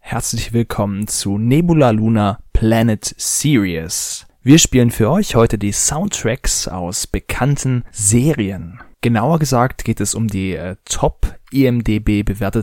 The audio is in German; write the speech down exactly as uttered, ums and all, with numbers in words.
Herzlich willkommen zu Nebula Luna Planet Series. Wir spielen für euch heute die Soundtracks aus bekannten Serien. Genauer gesagt geht es um die äh, Top I M D B bewerteten